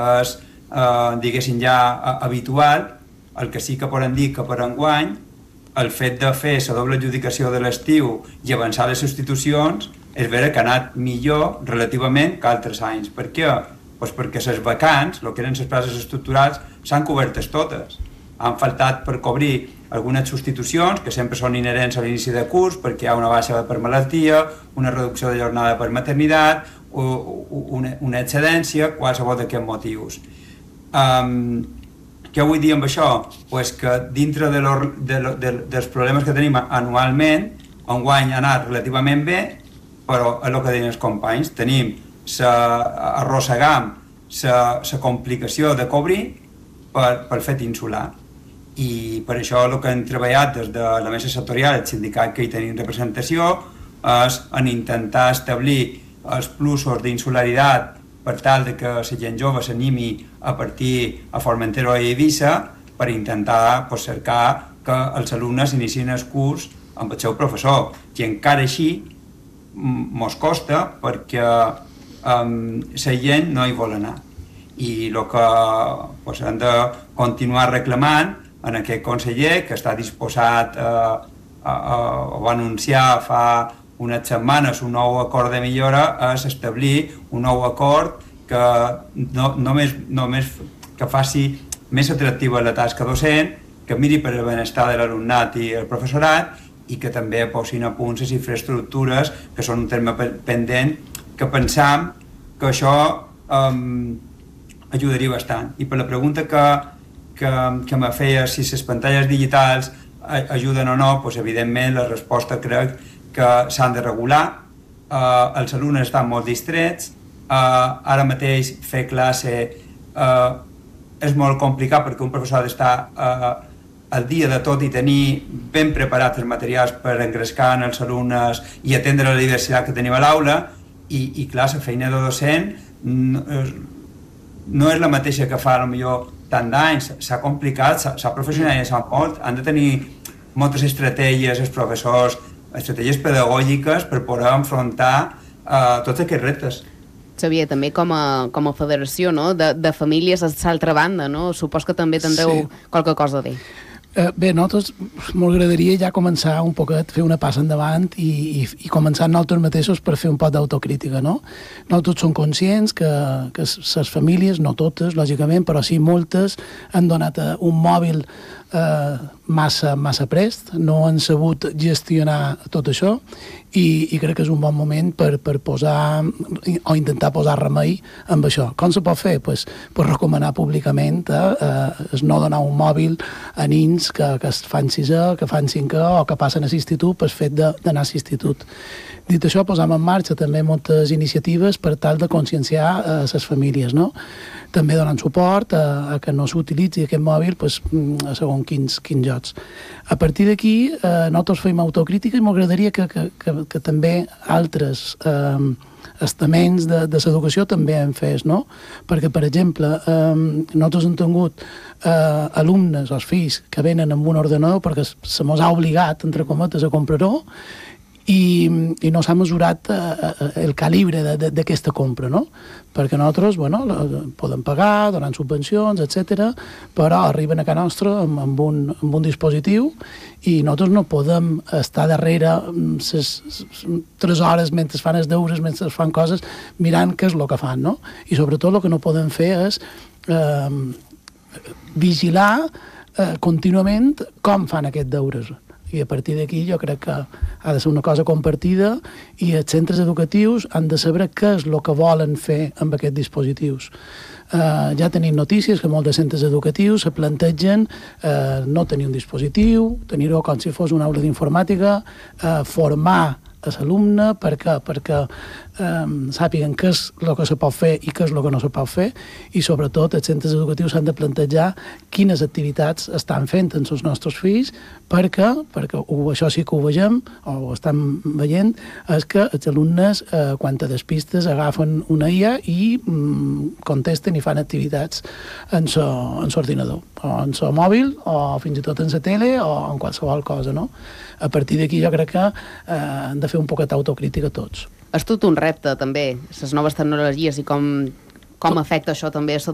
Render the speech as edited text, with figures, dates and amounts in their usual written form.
és, diguéssim, ja habitual. El que sí que podem dir que per enguany el fet de fer la doble adjudicació de l'estiu i avançar les substitucions és vera que ha anat millor relativament que altres anys. Per què? Pues perquè les vacants, el que eren les places estructurals, s'han cobertes totes. Han faltat per cobrir algunes substitucions, que sempre són inherents a l'inici de curs, perquè hi ha una baixa per malaltia, una reducció de jornada per maternitat, una excedència, qualsevol d'aquests motius. Què vull dir amb això? Pues que dintre dels problemes que tenim anualment, enguany ha anat relativament bé, però és el que deien els companys, arrossegam la complicació de cobrir pel fet insular. I per això el que hem treballat des de la mesa sectorial, el sindicat que hi tenim representació, és en intentar establir els plusos d'insularitat per tal de que la gent jove s'animi a partir a Formentera i Eivissa per intentar cercar que els alumnes inicien el curs amb el seu professor. I encara així mos costa perquè la gent no hi vol anar. I el que hem de continuar reclamant en aquest conseller, que està disposat ho va anunciar fa unes setmanes un nou acord de millora, és establir un nou acord que només que faci més atractiva la tasca docent, que miri per el benestar de l'alumnat i el professorat i que també posin a punt les infraestructures, que són un terme pendent, que pensam que això ajudaria bastant. I per la pregunta que me feia si les pantalles digitals ajuden o no, doncs evidentment la resposta crec que s'han de regular. Els alumnes estan molt distrets, ara mateix fer classe és molt complicat perquè un professor ha d'estar al dia de tot i tenir ben preparats els materials per engrescar en els alumnes i atendre la diversitat que tenim a l'aula i clar, la feina de docent no és la mateixa que fa potser tant d'anys, s'ha complicat, s'ha professionalitzat molt, han de tenir moltes estratègies els professors, estratègies pedagògiques per poder enfrontar tots aquests reptes. Xavier, també com a federació, no? de famílies a l'altra banda, no? Supos que també tindreu qualque cosa a dir. Bé, nosaltres m'agradaria ja començar un poquet, fer una passa endavant i començar nosaltres mateixos per fer un poc d'autocrítica, no? Nosaltres som conscients que les famílies, no totes, lògicament, però sí moltes, han donat un mòbil massa prest, no han sabut gestionar tot això i crec que és un bon moment per posar o intentar posar remei amb això. Com se pot fer? Pues recomanar públicament no donar un mòbil a nens que fan 6è, que fan 5è o que passen a l'institut pel fet d'anar a l'institut. Dit això, posam en marxa també moltes iniciatives per tal de conscienciar les famílies, no? També donant suport a que no s'utilitzi aquest mòbil a segons quins jocs. A partir d'aquí, nosaltres fem autocrítica i m'agradaria que també altres estaments de l'educació també hem fet, no? Perquè, per exemple, nosaltres hem tingut alumnes, els fills, que venen amb un ordenador perquè se mos ha obligat, entre cometes, a comprar-ho i no s'ha mesurat el calibre d'aquesta compra, no? Perquè nosaltres, podem pagar, donant subvencions, etc., però arriben a casa nostra amb un dispositiu i nosaltres no podem estar darrere 3 hores mentre fan els deures, mentre fan coses, mirant què és el que fan, no? I sobretot el que no podem fer és vigilar contínuament com fan aquests deures. I a partir d'aquí jo crec que ha de ser una cosa compartida i els centres educatius han de saber què és el que volen fer amb aquests dispositius. Ja tenim notícies que molts de centres educatius se plantegen no tenir un dispositiu, tenir-ho com si fos una aula d'informàtica, formar a l'alumne perquè sàpiguen què és el que se pot fer i què és el que no se pot fer i sobretot els centres educatius s'han de plantejar quines activitats estan fent amb els nostres fills perquè això sí que ho veiem o ho estan veient és que els alumnes quan te despistes agafen una IA i contesten i fan activitats en l'ordinador o en el mòbil o fins i tot en la tele o en qualsevol cosa, no? A partir d'aquí jo crec que hem de fer un poquet d'autocrítica tots. És tot un repte, també, les noves tecnologies i com afecta això també a